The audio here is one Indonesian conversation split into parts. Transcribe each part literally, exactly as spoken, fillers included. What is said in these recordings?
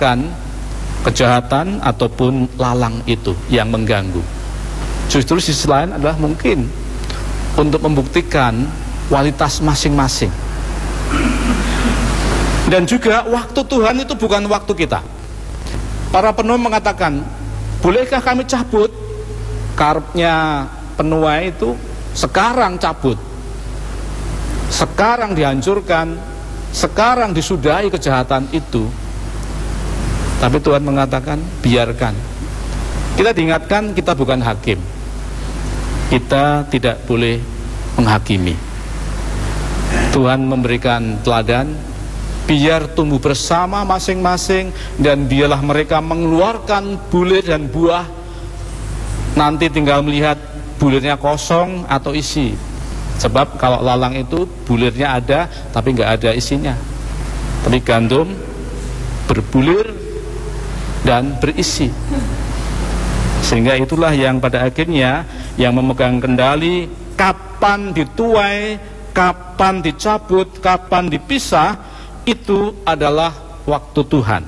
memusnahkan kejahatan ataupun lalang itu yang mengganggu. Justru di sisi lain adalah mungkin untuk membuktikan kualitas masing-masing. Dan juga waktu Tuhan itu bukan waktu kita. Para penuai mengatakan, bolehkah kami cabut? Karepnya penuai itu sekarang cabut, sekarang dihancurkan, sekarang disudahi kejahatan itu. Tapi Tuhan mengatakan, biarkan. Kita diingatkan kita bukan hakim. Kita tidak boleh menghakimi. Tuhan memberikan teladan, biar tumbuh bersama masing-masing, dan biarlah mereka mengeluarkan bulir dan buah. Nanti tinggal melihat bulirnya kosong atau isi. Sebab kalau lalang itu bulirnya ada tapi nggak ada isinya. Tapi gandum berbulir dan berisi. Sehingga itulah yang pada akhirnya yang memegang kendali kapan dituai, kapan dicabut, kapan dipisah, itu adalah waktu Tuhan.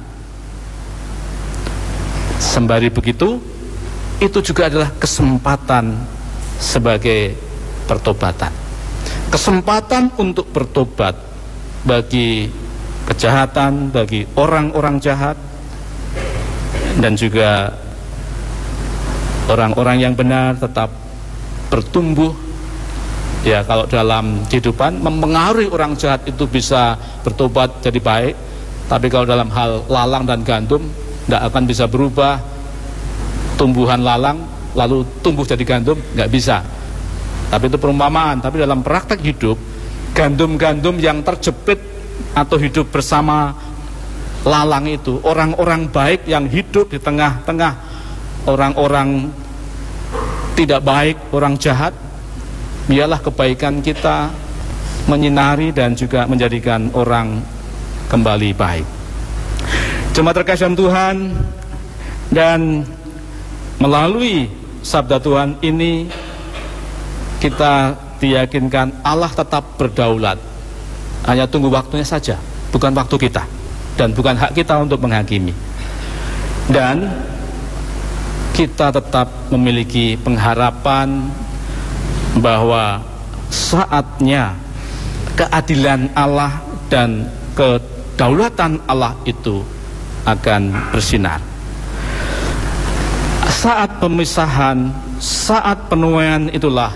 Sembari begitu, itu juga adalah kesempatan sebagai pertobatan. Kesempatan untuk bertobat bagi kejahatan, bagi orang-orang jahat, dan juga orang-orang yang benar tetap bertumbuh. Ya, kalau dalam kehidupan mempengaruhi orang jahat itu bisa bertobat jadi baik, tapi kalau dalam hal lalang dan gandum tidak akan bisa berubah. Tumbuhan lalang lalu tumbuh jadi gandum, nggak bisa. Tapi itu perumpamaan. Tapi dalam praktek hidup, gandum-gandum yang terjepit atau hidup bersama lalang itu, orang-orang baik yang hidup di tengah-tengah orang-orang tidak baik, orang jahat, biarlah kebaikan kita menyinari dan juga menjadikan orang kembali baik. Jemaat terkasih dalam Tuhan, dan melalui sabda Tuhan ini kita diyakinkan Allah tetap berdaulat. Hanya tunggu waktunya saja, bukan waktu kita, dan bukan hak kita untuk menghakimi. Dan kita tetap memiliki pengharapan bahwa saatnya keadilan Allah dan kedaulatan Allah itu akan bersinar. Saat pemisahan, saat penuaian itulah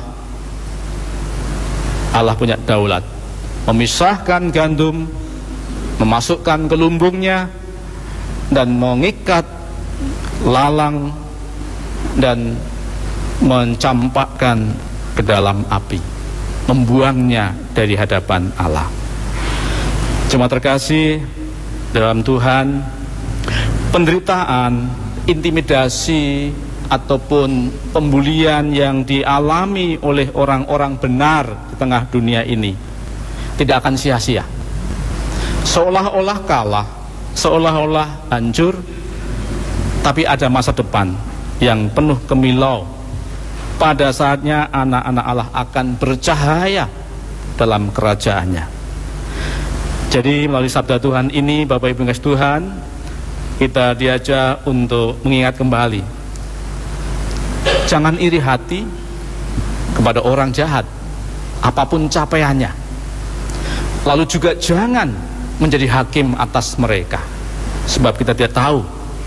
Allah punya daulat, memisahkan gandum, memasukkan ke lumbungnya, dan mengikat lalang dan mencampakkan ke dalam api, membuangnya dari hadapan Allah. Jemaat terkasih dalam Tuhan, penderitaan, intimidasi ataupun pembulian yang dialami oleh orang-orang benar di tengah dunia ini tidak akan sia-sia. Seolah-olah kalah, seolah-olah hancur, tapi ada masa depan yang penuh kemilau. Pada saatnya anak-anak Allah akan bercahaya dalam kerajaannya. Jadi melalui sabda Tuhan ini, Bapak Ibu kasih Tuhan, kita diajak untuk mengingat kembali, jangan iri hati kepada orang jahat apapun capaiannya. Lalu juga jangan menjadi hakim atas mereka, sebab kita tidak tahu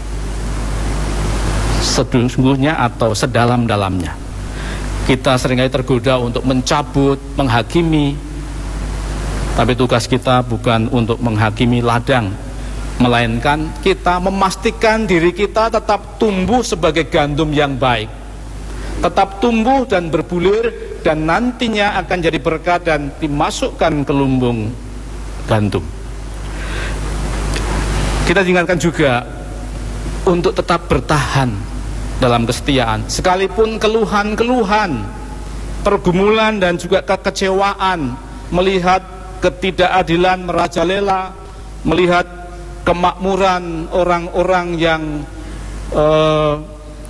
sesungguhnya atau sedalam-dalamnya. Kita seringkali tergoda untuk mencabut, menghakimi, tapi tugas kita bukan untuk menghakimi ladang, melainkan kita memastikan diri kita tetap tumbuh sebagai gandum yang baik, tetap tumbuh dan berbulir, dan nantinya akan jadi berkat dan dimasukkan ke lumbung gandum. Kita diingatkan juga untuk tetap bertahan dalam kesetiaan, sekalipun keluhan-keluhan, pergumulan dan juga kekecewaan, melihat ketidakadilan merajalela, melihat kemakmuran orang-orang yang uh,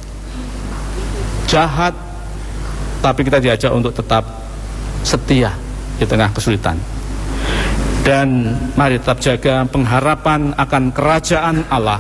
jahat, tapi kita diajak untuk tetap setia di tengah kesulitan. Dan mari tetap jaga pengharapan akan kerajaan Allah